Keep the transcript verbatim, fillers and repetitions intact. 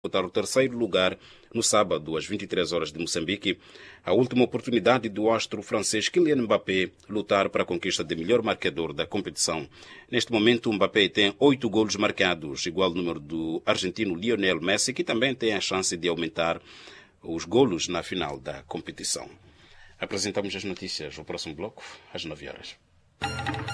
disputar o terceiro lugar no sábado, às vinte e três horas de Moçambique, a última oportunidade do astro francês Kylian Mbappé lutar para a conquista de melhor marcador da competição. Neste momento, Mbappé tem oito golos marcados, igual ao número do argentino Lionel Messi, que também tem a chance de aumentar os golos na final da competição. Apresentamos as notícias no próximo bloco, às nove horas.